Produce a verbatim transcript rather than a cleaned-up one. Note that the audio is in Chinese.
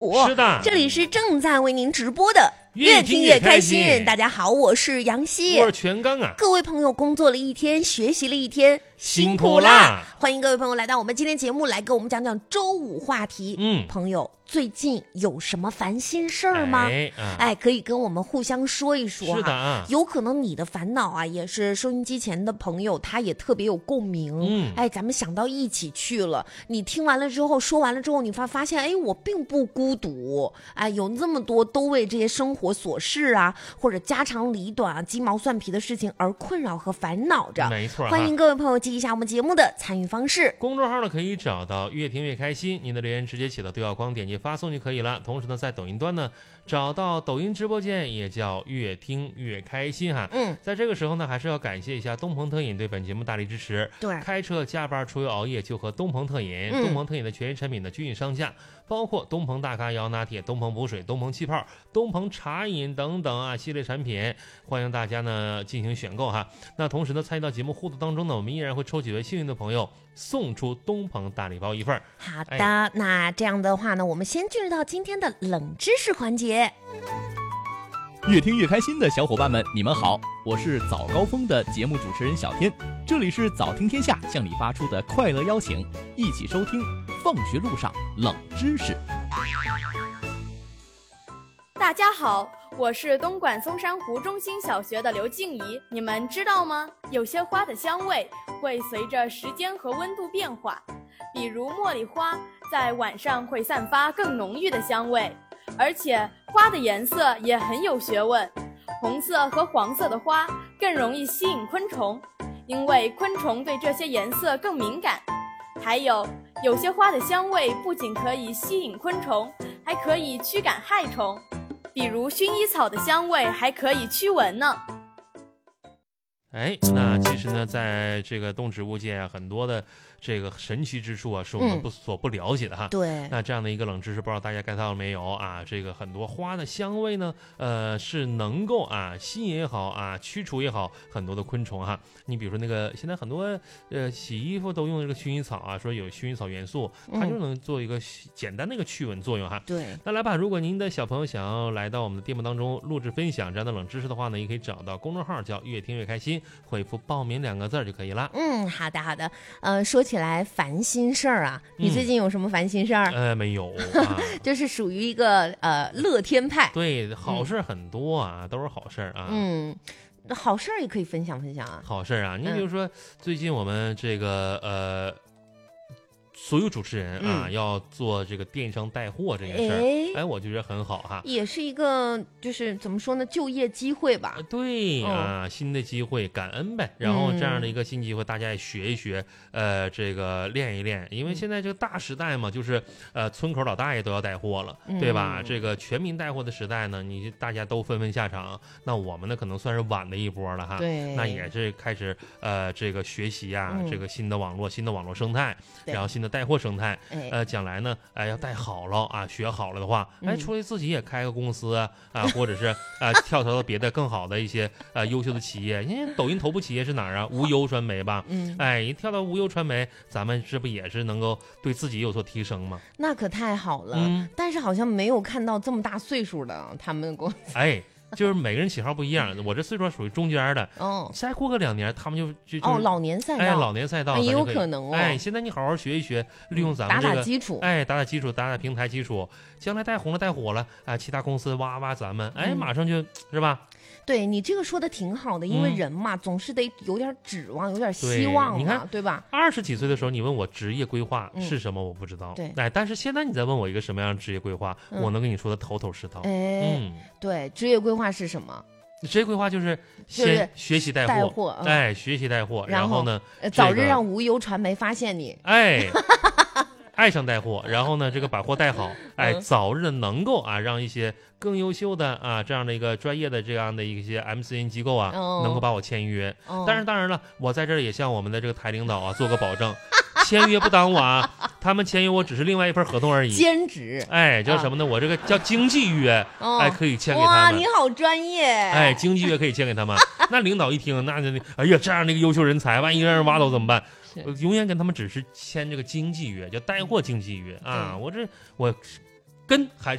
虎。 是的， 这里是正在为您直播的越听越开心。 大家好，我是杨希， 我是全刚啊。 各位朋友，工作了一天，学习了一天， 辛苦啦！ 欢迎各位朋友来到我们今天节目，来给我们讲讲周五话题。 嗯， 朋友最近有什么烦心事儿吗？ 哎、啊、 哎，可以跟我们互相说一说、啊。 是的啊， 有可能你的烦恼啊，也是收音机前的朋友，他也特别有共鸣。 嗯， 哎，咱们想到一起去了。你听完了之后，说完了之后，你发发现，哎，我并不孤独。哎，有那么多都为这些生活琐事啊，或者家长里短啊、鸡毛蒜皮的事情而困扰和烦恼着。 没错， 欢迎各位朋友记一下我们节目的参与方式。 公众号呢可以找到越听越开心，您的留言直接写到对话框，点击发送就可以了。同时呢，在抖音端呢找到抖音直播间，也叫越听越开心哈。 嗯， 在这个时候呢，还是要感谢一下东鹏特饮对本节目大力支持。 对， 开车加班出游熬夜就喝东鹏特饮。 嗯、 东鹏特饮的全产品的均匀上架，包括东鹏大咖摇拿铁、东鹏补水、东鹏气泡、东鹏茶饮等等啊系列产品，欢迎大家呢进行选购哈。那同时呢，参与到节目互动当中呢，我们依然会抽几位幸运的朋友，送出东鹏大礼包一份。 好的、哎，那这样的话呢，我们先进入到今天的冷知识环节。 越听越开心的小伙伴们，你们好，我是早高峰的节目主持人小天，这里是早听天下向你发出的快乐邀请，一起收听放学路上冷知识。 大家好，我是东莞松山湖中心小学的刘静怡。你们知道吗？有些花的香味会随着时间和温度变化，比如茉莉花在晚上会散发更浓郁的香味，而且花的颜色也很有学问。红色和黄色的花更容易吸引昆虫，因为昆虫对这些颜色更敏感。还有，有些花的香味不仅可以吸引昆虫，还可以驱赶害虫。比如薰衣草的香味还可以驱蚊呢。 哎，那其实呢，在这个动植物界啊，很多的这个神奇之处啊，是我们不、嗯、所不了解的哈。 对。 那这样的一个冷知识，不知道大家 get 到了没有啊？这个很多花的香味呢，呃，是能够啊吸引也好啊，驱除也好，很多的昆虫哈。你比如说那个现在很多呃洗衣服都用这个薰衣草啊，说有薰衣草元素，它就能做一个简单的一个驱蚊作用哈。 嗯、对。 那来吧，如果您的小朋友想要来到我们的节目当中录制分享这样的冷知识的话呢，也可以找到公众号叫越听越开心，回复报名两个字就可以了。 嗯，好的好的。呃，说起来烦心事儿啊，你最近有什么烦心事儿？ 嗯、呃，没有啊， 就是属于一个呃乐天派。 对，好事很多啊，嗯、都是好事啊。 嗯，好事儿也可以分享分享啊。 好事啊，你比如说、嗯、最近我们这个呃。所有主持人啊、嗯，要做这个电商带货这件事儿，哎，我就觉得很好哈， 也是一个就是怎么说呢，就业机会吧。 对、嗯、啊，新的机会，感恩呗。然后这样的一个新机会，大家也学一学，呃，这个练一练，因为现在这个大时代嘛，就是呃，村口老大爷都要带货了， 嗯、 对吧？这个全民带货的时代呢，你大家都纷纷下场，那我们呢可能算是晚的一波了哈。 对， 那也是开始呃这个学习啊、嗯，这个新的网络、新的网络生态，然后新的带货生态，呃，将来呢，哎，要带好了啊，学好了的话，哎，出来自己也开个公司啊，啊或者是啊，跳槽到别的更好的一些呃优秀的企业。因为抖音头部企业是哪儿啊？无忧传媒吧， 嗯， 哎，一跳到无忧传媒，咱们这不也是能够对自己有所提升吗？ 那可太好了， 嗯、 但是好像没有看到这么大岁数的他们的公司， 哎。就是每个人喜好不一样，我这岁数属于中间的， 哦， 再过个两年，他们就就就哦老年赛道， 哎，老年赛道、 哎、也有可能哦。 哎，现在你好好学一学，利用咱们这个打打基础， 哎，打打基础，打打平台基础，将来带红了带火了，啊，其他公司挖挖咱们，哎，马上就、嗯、是吧？ 对你这个说的挺好的，因为人嘛，嗯、总是得有点指望，有点希望嘛， 你看， 对吧？ 二十几岁的时候，你问我职业规划是什么，我不知道。 嗯、对， 哎，但是现在你再问我一个什么样的职业规划，嗯、我能跟你说的头头是道。 哎， 嗯， 对，职业规划是什么？ 职业规划就是先学习带货， 带货嗯、 哎，学习带货，然后呢， 呃早日让无忧传媒发现你， 哎。爱上带货，然后呢，这个把货带好，哎，早日能够啊，让一些更优秀的啊这样的一个专业的这样的一些 M C N 机构啊， 哦、 能够把我签约。 哦、 但是当然了，我在这儿也向我们的这个台领导啊做个保证，签约不耽误啊，他们签约我只是另外一份合同而已， 兼职， 哎，叫什么呢？啊、我这个叫经纪约， 哦、 哎，可以签给他们。 哇，你好专业， 哎，经纪约可以签给他们。那领导一听，那就哎呀，这样的一个优秀人才，万一让人挖走怎么办？我永远跟他们只是签这个经纪约，叫带货经纪约啊！我这我跟还是。